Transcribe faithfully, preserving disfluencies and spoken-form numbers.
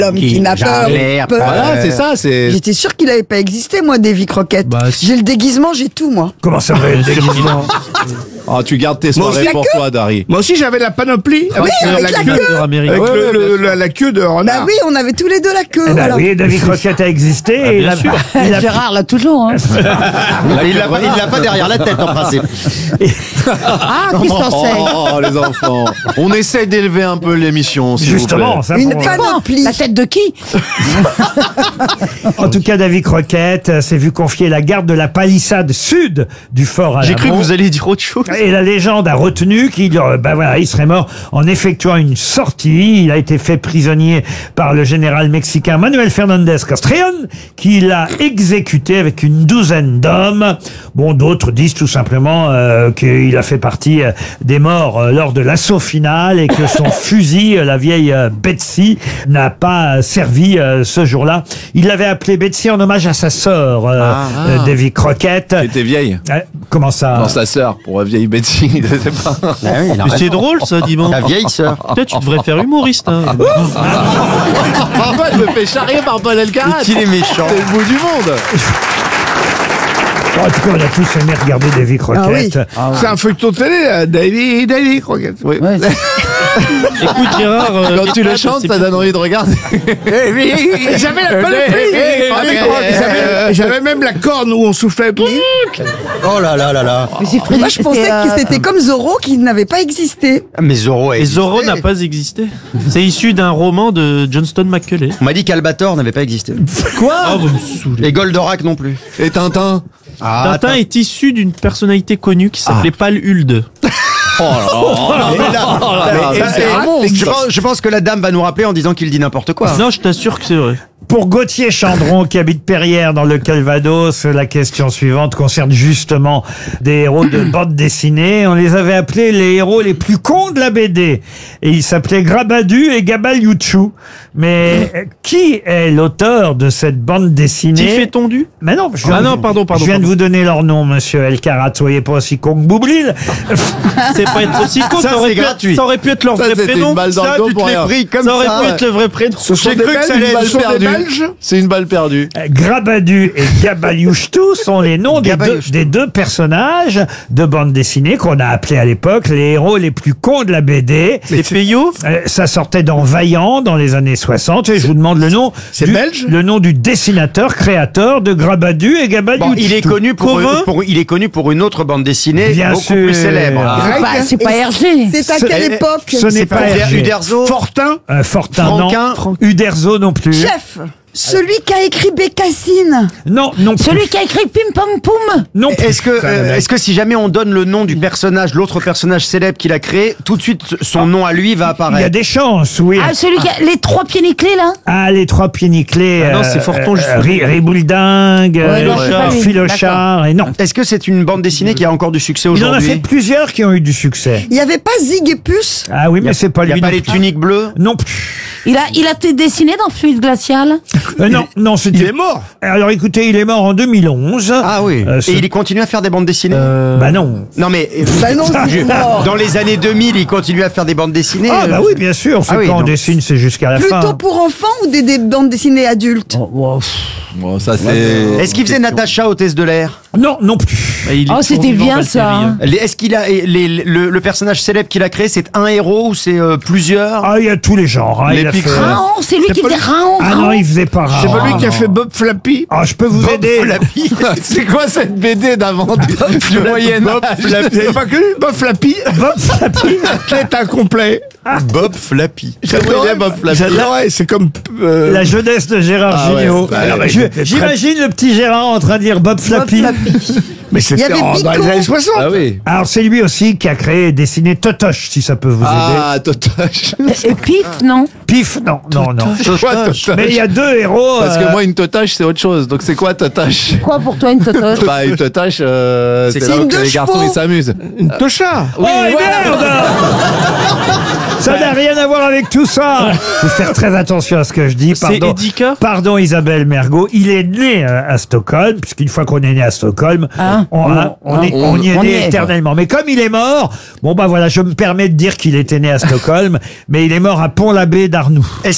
L'homme qui, qui n'a peur. peur. Voilà, c'est ça. C'est... J'étais sûr qu'il n'avait pas existé, moi, Davy Crockett. Bah, si. J'ai le déguisement, j'ai tout, moi. Comment ça va, le déguisement? Oh, tu gardes tes soirées pour toi, Dari. Moi aussi, j'avais la panoplie. Oui, avec, avec la, la queue. Avec ouais, le, le, la, la queue de renard. Bah oui, on avait tous les deux la queue. Eh bah voilà. oui, Davy Crockett a existé. Ah, et bien il sûr. A, il a... Gérard l'a toujours. Hein. il l'a pas, il l'a pas derrière la tête, en principe. Ah, qui s'en sait? Oh, les enfants. On essaie d'élever un peu l'émission, s'il Justement, vous plaît. ça Une pour... panoplie. La tête de qui? En tout cas, Davy Crockett s'est vu confier la garde de la palissade sud du fort Alamo. J'ai cru que vous alliez dire autre chose. Et la légende a retenu qu'il euh, bah voilà, il serait mort en effectuant une sortie. Il a été fait prisonnier par le général mexicain Manuel Fernandez Castrillon, qui l'a exécuté avec une douzaine d'hommes. Bon, d'autres disent tout simplement euh, qu'il a fait partie euh, des morts euh, lors de l'assaut final et que son fusil, euh, la vieille euh, Betsy, n'a pas euh, servi euh, ce jour-là. Il l'avait appelé Betsy en hommage à sa sœur, euh, Ah. euh, Davy Crockett. Qui était vieille. Euh, comment ça? Non, sa sœur, pour la vieille Betsy. Je sais pas. Ah oui, il a Mais c'est raison. drôle, ça, dis donc. La vieille sœur. Peut-être tu devrais faire humoriste. Hein. Parfois, je me fais charrier par Paul Elkarat. Qu'il est méchant. C'est le bout du monde. En tout cas, on a tous aimé regarder Davy Crockett. Ah oui. C'est un feuilleton télé, là. Davy, Davy Crockett. Oui. Ouais, Écoute, Gérard. euh, Quand tu le Elkarat, chantes, c'est ça plus- donne envie de regarder. Et j'avais la panoplie. J'avais- J'avais même la corne où on soufflait. Oh là là là là. Mais c'est Frédéric, Moi, je pensais c'était, que euh, c'était comme Zorro qui n'avait pas existé. Mais Zorro a Et existé. Zorro n'a pas existé. C'est issu d'un roman de Johnston McCulley. On m'a dit qu'Albator n'avait pas existé. Ah, vous me saoulez. Et Goldorak non plus. Et Tintin. Ah, Tintin est issu d'une personnalité connue qui s'appelait Pal Hulde. Oh là Mais là- mais- là, c'est un monstre. je, pense, je pense que la dame va nous rappeler en disant qu'il dit n'importe quoi. Non, je t'assure que c'est vrai. Pour Gauthier Chandron, qui habite Perrières dans le Calvados, la question suivante concerne justement des héros de bande dessinée. On les avait appelés les héros les plus cons de la B D. Et ils s'appelaient Grabadu et Gabaliouchou. Mais euh, qui est l'auteur de cette bande dessinée? Tiff et Tondu. Mais non, je viens, Ah de- non, pardon, pardon, je viens de pardon. vous donner leur nom, monsieur Elkarat. Soyez pas aussi con que Boublil. C'est pas être aussi con, Ça, ça, aurait c'est pu être, gratuit. ça aurait pu être leur Ça, vrai c'était prénom. une balle dans Ça, le dos tu te pour l'es rien. pris comme Ça aurait ça. pu être le vrai prénom. Ce sont J'ai des cru que Belges, ça allait ce être sont des perdu. Belges. C'est une balle perdue. Euh, Grabadu et Gabaliouchtou sont les noms des deux, Gabaliouchtou. des deux personnages de bande dessinée qu'on a appelés à l'époque les héros les plus cons de la B D. C'est Peyo. Euh, ça sortait dans Vaillant dans les années soixante et je vous demande le nom. C'est du- belge Le nom du dessinateur, créateur de Grabadu et Gabaliouchtou. Bon, il est connu pour, Covin une, pour- il est connu pour une autre bande dessinée Bien beaucoup sûr. plus célèbre. Greg, bah, c'est pas Et Hergé. C'est à Ce- quelle eh, époque Ce n'est pas Uder- Hergé. Uderzo. Fortin. Euh, Fortin, Franquin. non. Uderzo non plus. Chef. Celui qui a écrit Bécassine. Non, non plus. Celui qui a écrit Pim Pam Poum. Non plus. Est-ce que, euh, est-ce que si jamais on donne le nom du personnage, l'autre personnage célèbre qu'il a créé, tout de suite son nom à lui va Il y a apparaître? des chances, oui. Ah, celui qui a les trois pieds nickelés, là. Ah, les trois pieds nickelés. Ah non, c'est Forton, justement. Ri- Ribouledingue, Ouais, non, euh, c'est pas lui. Philochard, et non. Est-ce que c'est une bande dessinée qui a encore du succès Il en a fait aujourd'hui? plusieurs qui ont eu du succès. Il n'y avait pas Zig et Puce. Ah oui, mais c'est pas Il n'y lui. a pas non les plus. tuniques bleues? Non plus. Il a, il a été dessiné dans Fluide Glacial. Euh, non, non, c'était. Il est mort. Alors écoutez, il est mort en deux mille onze. Ah oui. Euh, ce- Et il continue à faire des bandes dessinées? Bah non. Non mais euh, Bah non, c'est je- mort. dans les années deux mille, il continue à faire des bandes dessinées. Ah euh, bah oui, bien sûr. C'est Ah oui, quand on donc- dessine, c'est jusqu'à la Plutôt fin. pour enfants ou des, des bandes dessinées adultes? Bon, ça c'est. Est-ce qu'il faisait Natacha hôtesse de l'air? Non, non plus. Bah, il est Oh, c'était toujours vivant, bien, Valtteri, ça. hein. Les- Est-ce qu'il a et les- le, le personnage célèbre qu'il a créé, c'est un héros ou c'est euh, plusieurs? Ah, il y a tous les genres. Hein. Les il a fait- Picsou. Raon, c'est lui C'est qui pas faisait lui. Raon. Ah non, il faisait pas C'est rare. pas lui qui a fait Bob Flappy. Ah, je peux vous aider. C'est quoi cette B D d'avant du, du Moyen Âge? Vous n'avez pas connu Bob Flappy? Bob Flappy. Athlète incomplet. Bob Flappy. J'adorais Bob Flappy. J'adorais, c'est comme. euh, La jeunesse de Gérard Ah ouais, Gignot. bah, Alors, ouais, je- c'était J'imagine le petit Gérard en train de dire Bob Flappy. Mais c'était Il y avait en- dans les Pico. années soixante. Ah oui. Alors c'est lui aussi qui a créé et dessiné Totoche, si ça peut vous aider. Ah, Totoche. Et Pif, non. Pif, non, non, non. Quoi, Totoche? Mais il y a deux héros. Parce euh, que moi, une Totoche, c'est autre chose. Donc, c'est quoi Totoche? Quoi pour toi, une totoche? Bah, une Totoche, euh, c'est C'est là une où deux les garçons chevaux. ils s'amusent. Une Tocha. Oh, et merde. Ça n'a rien à voir avec tout ça. Faut faire très attention à ce que je dis. C'est Pardon, Edika. pardon Isabelle Mergo. Il est né euh, à Stockholm, puisqu'une fois qu'on est né à Stockholm, Hein on, hein, on, est, on y est on né y est. éternellement. Mais comme il est mort, bon bah voilà, je me permets de dire qu'il était né à Stockholm, mais il est mort à Pont-l'Abbé d'Arnoux.